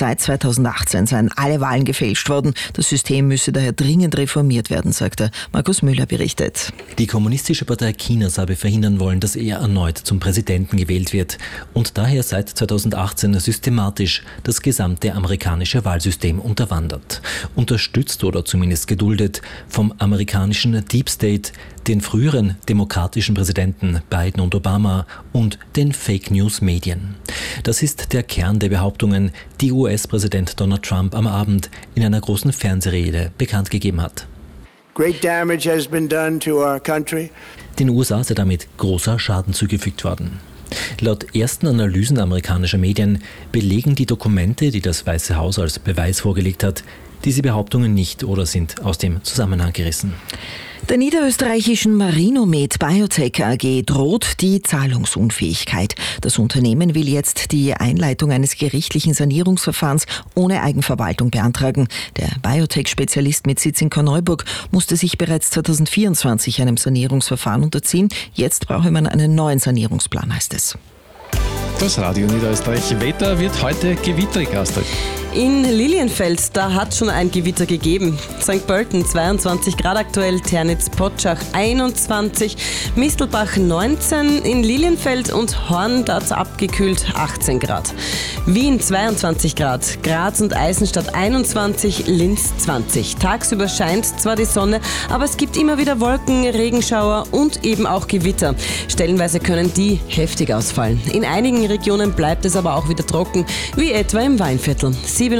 Seit 2018 seien alle Wahlen gefälscht worden. Das System müsse daher dringend reformiert werden, sagte Markus Müller berichtet. Die Kommunistische Partei Chinas habe verhindern wollen, dass er erneut zum Präsidenten gewählt wird und daher seit 2018 systematisch das gesamte amerikanische Wahlsystem unterwandert. Unterstützt oder zumindest geduldet vom amerikanischen Deep State, den früheren demokratischen Präsidenten Biden und Obama und den Fake-News-Medien. Das ist der Kern der Behauptungen, die US-Präsident Donald Trump am Abend in einer großen Fernsehrede bekannt gegeben hat. Great damage has been done to our country. Den USA sei damit großer Schaden zugefügt worden. Laut ersten Analysen amerikanischer Medien belegen die Dokumente, die das Weiße Haus als Beweis vorgelegt hat, diese Behauptungen nicht oder sind aus dem Zusammenhang gerissen. Der niederösterreichischen Marinomed Biotech AG droht die Zahlungsunfähigkeit. Das Unternehmen will jetzt die Einleitung eines gerichtlichen Sanierungsverfahrens ohne Eigenverwaltung beantragen. Der Biotech-Spezialist mit Sitz in Korneuburg musste sich bereits 2024 einem Sanierungsverfahren unterziehen. Jetzt brauche man einen neuen Sanierungsplan, heißt es. Das Radio Niederösterreich. Wetter wird heute gewitterig, Astrid. In Lilienfeld, da hat schon ein Gewitter gegeben. St. Pölten 22 Grad aktuell, Ternitz-Potschach 21, Mistelbach 19, in Lilienfeld und Horn, da hat's abgekühlt 18 Grad. Wien 22 Grad, Graz und Eisenstadt 21, Linz 20. Tagsüber scheint zwar die Sonne, aber es gibt immer wieder Wolken, Regenschauer und eben auch Gewitter. Stellenweise können die heftig ausfallen. In einigen Regionen bleibt es aber auch wieder trocken, wie etwa im Weinviertel.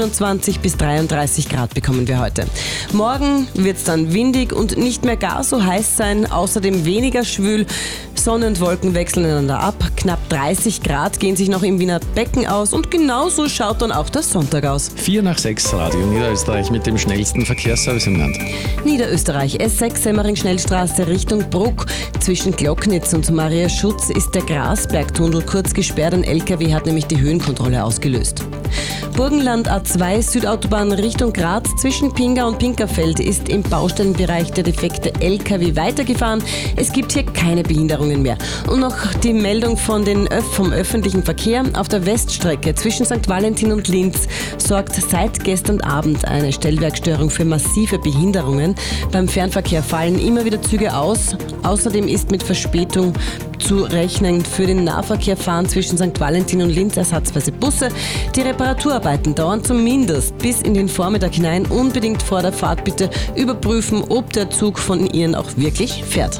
27 bis 33 Grad bekommen wir heute. Morgen wird es dann windig und nicht mehr gar so heiß sein, außerdem weniger schwül. Sonne und Wolken wechseln einander ab. Knapp 30 Grad gehen sich noch im Wiener Becken aus und genauso schaut dann auch der Sonntag aus. 4 nach 6 Radio Niederösterreich mit dem schnellsten Verkehrsservice im Land. Niederösterreich, S6 Semmering-Schnellstraße Richtung Bruck. Zwischen Glocknitz und Maria Schutz ist der Grasbergtunnel kurz gesperrt. Ein LKW hat nämlich die Höhenkontrolle ausgelöst. Burgenland A2 Südautobahn Richtung Graz zwischen Pinga und Pinkerfeld ist im Baustellenbereich der defekte LKW weitergefahren. Es gibt hier keine Behinderungen mehr. Und noch die Meldung vom öffentlichen Verkehr. Auf der Weststrecke zwischen St. Valentin und Linz sorgt seit gestern Abend eine Stellwerkstörung für massive Behinderungen. Beim Fernverkehr fallen immer wieder Züge aus. Außerdem ist mit Verspätung zu rechnen. Für den Nahverkehr fahren zwischen St. Valentin und Linz ersatzweise Busse. Die Reparaturarbeiten dauern zumindest bis in den Vormittag hinein. Unbedingt vor der Fahrt bitte überprüfen, ob der Zug von Ihnen auch wirklich fährt.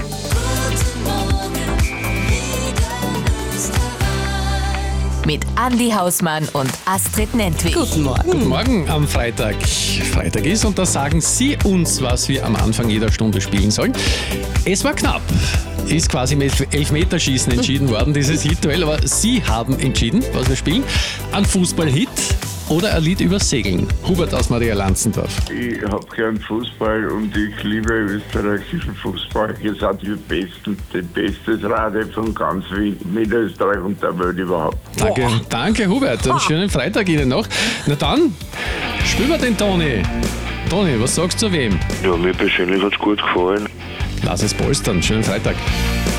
Mit Andi Hausmann und Astrid Nentwich. Guten Morgen. Guten Morgen am Freitag. Freitag ist und da sagen Sie uns, was wir am Anfang jeder Stunde spielen sollen. Es war knapp. Ist quasi mit Elfmeterschießen entschieden worden, dieses Hit-Duell. Aber Sie haben entschieden, was wir spielen. Ein Fußball-Hit oder ein Lied über Segeln. Hubert aus Maria Lanzendorf. Ich habe gern Fußball und ich liebe österreichischen Fußball. Ihr seid die Besten, die beste Radio von ganz Wien, Niederösterreich und der Welt überhaupt. Danke Hubert. Einen schönen Freitag Ihnen noch. Na dann, spielen wir den Toni. Toni, was sagst du zu wem? Ja, mir persönlich hat es gut gefallen. Lass es polstern. Schönen Freitag.